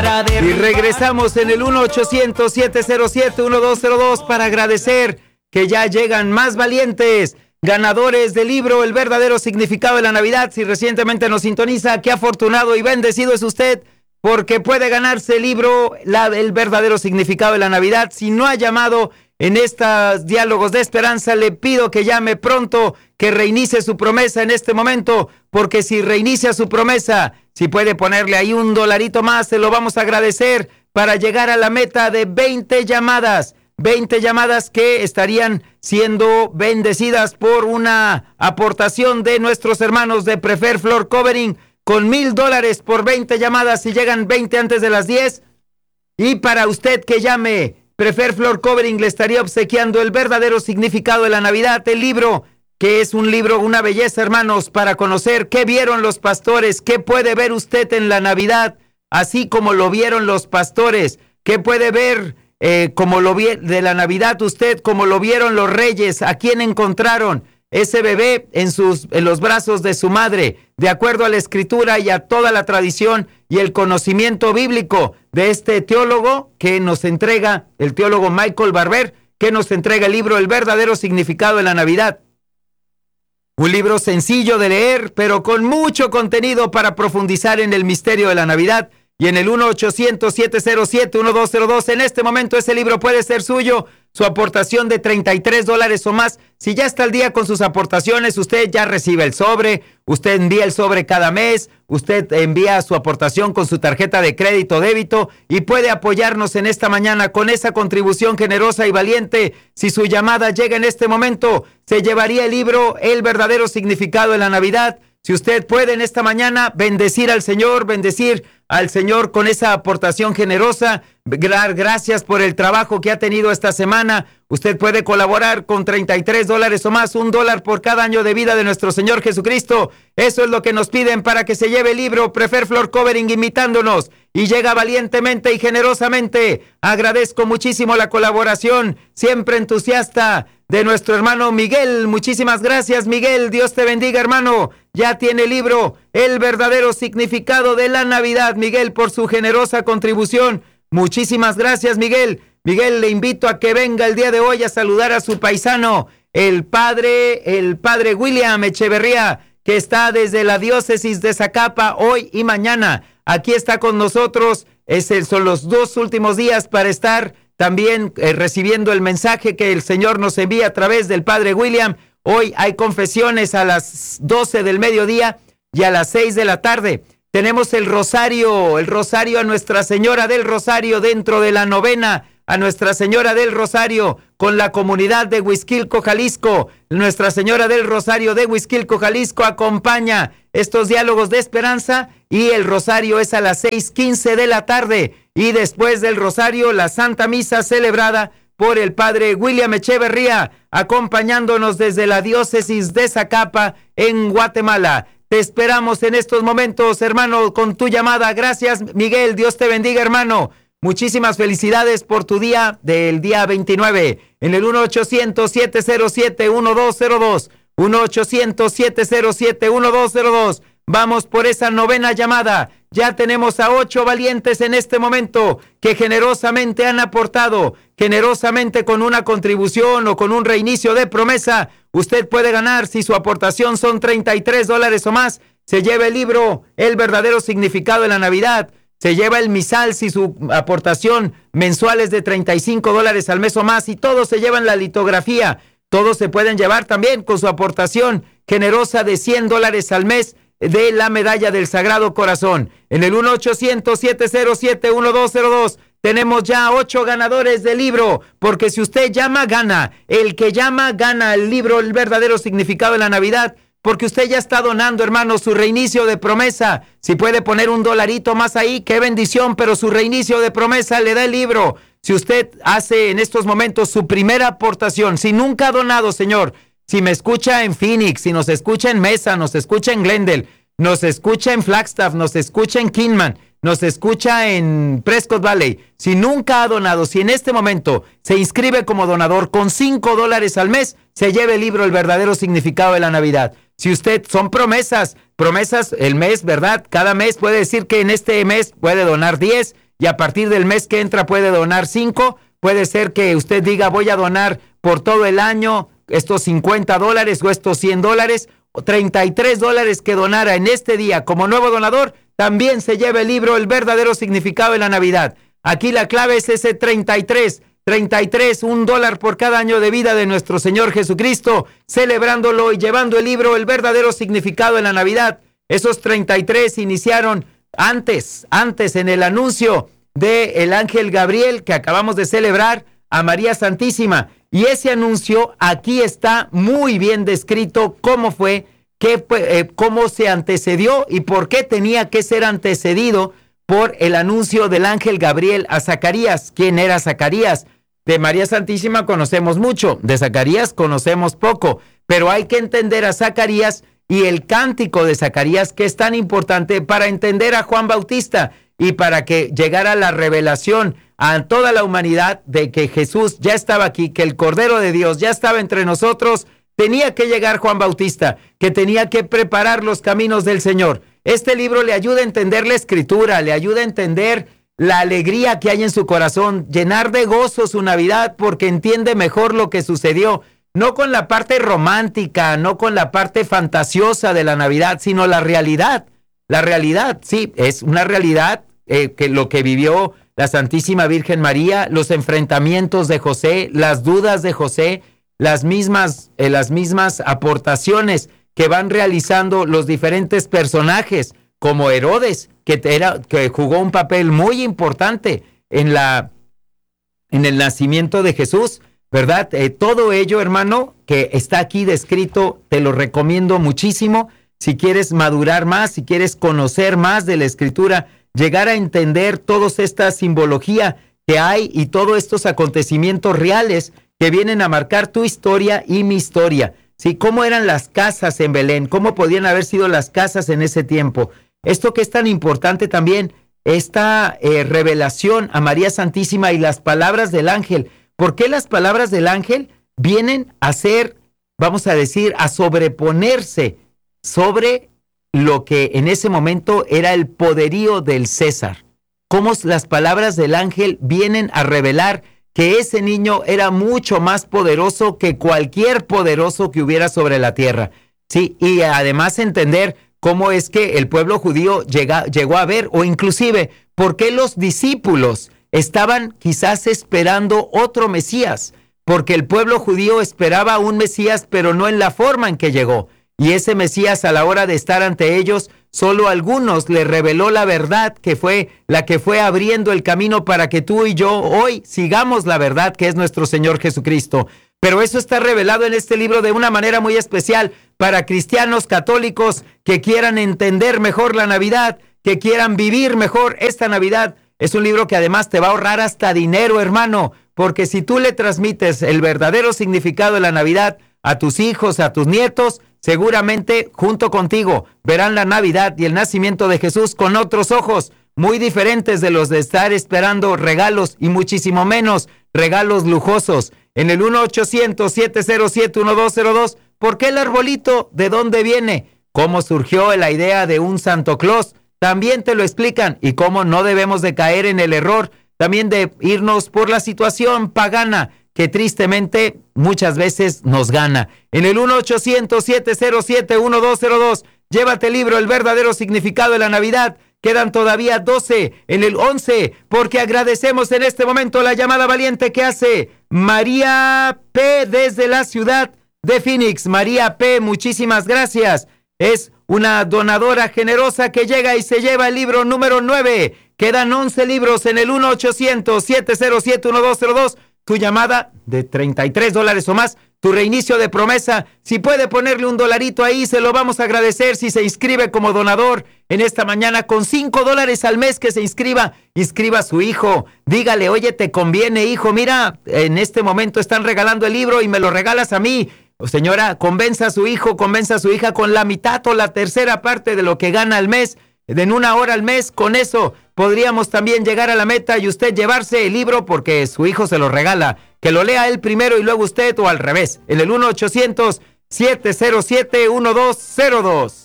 Y regresamos en el 1-800-707-1202 para agradecer que ya llegan más valientes, ganadores del libro El verdadero significado de la Navidad. Si recientemente nos sintoniza, qué afortunado y bendecido es usted, porque puede ganarse el libro El verdadero significado de la Navidad. Si no ha llamado en estos diálogos de esperanza, le pido que llame pronto, que reinicie su promesa en este momento, porque si reinicia su promesa, si puede ponerle ahí $1 más, se lo vamos a agradecer para llegar a la meta de 20 llamadas. 20 llamadas que estarían siendo bendecidas por una aportación de nuestros hermanos de Prefer Floor Covering con $1,000 por 20 llamadas si llegan 20 antes de las 10. Y para usted que llame, Prefer Floor Covering le estaría obsequiando El verdadero significado de la Navidad, el libro, que es un libro, una belleza, hermanos, para conocer qué vieron los pastores, qué puede ver usted en la Navidad, así como lo vieron los pastores, qué puede ver como lo vi de la Navidad usted, como lo vieron los reyes, a quién encontraron ese bebé en los brazos de su madre, de acuerdo a la Escritura y a toda la tradición y el conocimiento bíblico de este teólogo que nos entrega, el teólogo Michael Barber, que nos entrega el libro El verdadero significado de la Navidad. Un libro sencillo de leer, pero con mucho contenido para profundizar en el misterio de la Navidad. Y en el 1-800-707-1202, en este momento ese libro puede ser suyo. Su aportación de $33 o más. Si ya está al día con sus aportaciones, usted ya recibe el sobre, usted envía el sobre cada mes, usted envía su aportación con su tarjeta de crédito o débito y puede apoyarnos en esta mañana con esa contribución generosa y valiente. Si su llamada llega en este momento, se llevaría el libro El verdadero significado de la Navidad. Si usted puede en esta mañana bendecir al Señor con esa aportación generosa, gracias por el trabajo que ha tenido esta semana. Usted puede colaborar con $33 o más, $1 por cada año de vida de nuestro Señor Jesucristo. Eso es lo que nos piden para que se lleve el libro Prefer Floor Covering imitándonos y llega valientemente y generosamente. Agradezco muchísimo la colaboración, siempre entusiasta, de nuestro hermano Miguel. Muchísimas gracias, Miguel. Dios te bendiga, hermano. Ya tiene el libro El verdadero significado de la Navidad. Miguel, por su generosa contribución. Muchísimas gracias, Miguel. Miguel, le invito a que venga el día de hoy a saludar a su paisano, el padre William Echeverría, que está desde la diócesis de Zacapa hoy y mañana. Aquí está con nosotros. Son los 2 últimos días para estar también recibiendo el mensaje que el Señor nos envía a través del Padre William. Hoy hay confesiones a las 12 del mediodía y a las 6 de la tarde. Tenemos el rosario a Nuestra Señora del Rosario dentro de la novena a Nuestra Señora del Rosario con la comunidad de Huixquilco, Jalisco. Nuestra Señora del Rosario de Huixquilco, Jalisco acompaña estos diálogos de esperanza y el rosario es a las 6:15 de la tarde. Y después del rosario, la Santa Misa celebrada por el Padre William Echeverría, acompañándonos desde la diócesis de Zacapa en Guatemala. Te esperamos en estos momentos, hermano, con tu llamada. Gracias, Miguel. Dios te bendiga, hermano. Muchísimas felicidades por tu día del día 29. En el 1-800-707-1202. 1-800-707-1202. Vamos por esa novena llamada. Ya tenemos a 8 valientes en este momento que generosamente han aportado, generosamente con una contribución o con un reinicio de promesa. Usted puede ganar, si su aportación son $33 o más, se lleva el libro El verdadero significado de la Navidad. Se lleva el misal si su aportación mensual es de $35 al mes o más, y todos se llevan la litografía. Todos se pueden llevar también con su aportación generosa de $100 al mes de la medalla del Sagrado Corazón. En el 1-800-707-1202 tenemos ya 8 ganadores del libro, porque si usted llama, gana. El que llama, gana el libro El verdadero significado de la Navidad, porque usted ya está donando, hermano, su reinicio de promesa. Si puede poner $1 más ahí, qué bendición, pero su reinicio de promesa le da el libro. Si usted hace en estos momentos su primera aportación, si nunca ha donado, señor, si me escucha en Phoenix, si nos escucha en Mesa, nos escucha en Glendale, nos escucha en Flagstaff, nos escucha en Kingman, nos escucha en Prescott Valley, si nunca ha donado, si en este momento se inscribe como donador con $5 al mes, se lleva el libro El verdadero significado de la Navidad. Si usted, son promesas el mes, ¿verdad? Cada mes puede decir que en este mes puede donar 10, y a partir del mes que entra puede donar 5. Puede ser que usted diga, voy a donar por todo el año estos $50 o estos $100, o $33 que donara en este día como nuevo donador, también se lleva el libro El verdadero significado de la Navidad. Aquí la clave es ese 33, $1 por cada año de vida de nuestro Señor Jesucristo, celebrándolo y llevando el libro El verdadero significado de la Navidad. Esos 33 iniciaron antes en el anuncio del ángel Gabriel que acabamos de celebrar a María Santísima. Y ese anuncio aquí está muy bien descrito cómo fue, cómo se antecedió y por qué tenía que ser antecedido por el anuncio del ángel Gabriel a Zacarías. ¿Quién era Zacarías? De María Santísima conocemos mucho, de Zacarías conocemos poco, pero hay que entender a Zacarías y el cántico de Zacarías, que es tan importante para entender a Juan Bautista y para que llegara la revelación a toda la humanidad de que Jesús ya estaba aquí, que el Cordero de Dios ya estaba entre nosotros. Tenía que llegar Juan Bautista, que tenía que preparar los caminos del Señor. Este libro le ayuda a entender la Escritura, le ayuda a entender la alegría que hay en su corazón, llenar de gozo su Navidad, porque entiende mejor lo que sucedió, no con la parte romántica, no con la parte fantasiosa de la Navidad, sino la realidad. La realidad, sí, es una realidad que lo que vivió la Santísima Virgen María, los enfrentamientos de José, las dudas de José, las mismas aportaciones que van realizando los diferentes personajes, como Herodes, que jugó un papel muy importante en el nacimiento de Jesús, ¿verdad? Todo ello, hermano, que está aquí descrito, te lo recomiendo muchísimo. Si quieres madurar más, si quieres conocer más de la Escritura, llegar a entender toda esta simbología que hay y todos estos acontecimientos reales que vienen a marcar tu historia y mi historia. ¿Sí? ¿Cómo eran las casas en Belén? ¿Cómo podían haber sido las casas en ese tiempo? Esto que es tan importante también, esta revelación a María Santísima y las palabras del ángel. ¿Por qué las palabras del ángel vienen a ser, vamos a decir, a sobreponerse sobre lo que en ese momento era el poderío del César? Cómo las palabras del ángel vienen a revelar que ese niño era mucho más poderoso que cualquier poderoso que hubiera sobre la tierra. Sí, y además entender cómo es que el pueblo judío llegó a ver, o inclusive por qué los discípulos estaban quizás esperando otro Mesías, porque el pueblo judío esperaba un Mesías, pero no en la forma en que llegó. Y ese Mesías, a la hora de estar ante ellos, solo a algunos le reveló la verdad, que fue la que fue abriendo el camino para que tú y yo hoy sigamos la verdad, que es nuestro Señor Jesucristo. Pero eso está revelado en este libro de una manera muy especial para cristianos católicos que quieran entender mejor la Navidad, que quieran vivir mejor esta Navidad. Es un libro que además te va a ahorrar hasta dinero, hermano, porque si tú le transmites el verdadero significado de la Navidad a tus hijos, a tus nietos, seguramente junto contigo verán la Navidad y el nacimiento de Jesús con otros ojos, muy diferentes de los de estar esperando regalos y muchísimo menos regalos lujosos. En el 1-800-707-1202, ¿por qué el arbolito? ¿De dónde viene? ¿Cómo surgió la idea de un Santo Claus? También te lo explican, y cómo no debemos de caer en el error también de irnos por la situación pagana que tristemente muchas veces nos gana. En el 1-800-707-1202, llévate el libro El verdadero significado de la Navidad. Quedan todavía 12 en el 11, porque agradecemos en este momento la llamada valiente que hace María P. desde la ciudad de Phoenix. María P., muchísimas gracias. Es una donadora generosa que llega y se lleva el libro número 9. Quedan 11 libros en el 1-800-707-1202. Tu llamada de $33 o más, tu reinicio de promesa. Si puede ponerle $1 ahí, se lo vamos a agradecer. Si se inscribe como donador en esta mañana con $5 al mes que se inscriba a su hijo. Dígale, oye, te conviene, hijo, mira, en este momento están regalando el libro y me lo regalas a mí. O señora, convenza a su hijo, convenza a su hija con la mitad o la tercera parte de lo que gana al mes. En 1 hora al mes, con eso podríamos también llegar a la meta y usted llevarse el libro porque su hijo se lo regala. Que lo lea él primero y luego usted, o al revés. En el 1-800-707-1202.